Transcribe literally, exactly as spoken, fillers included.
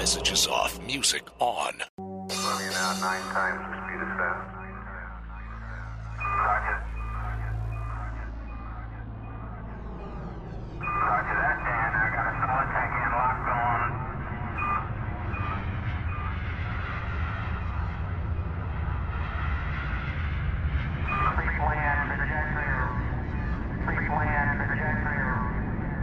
Messages off, music on. Moving out nine times the speed of sound.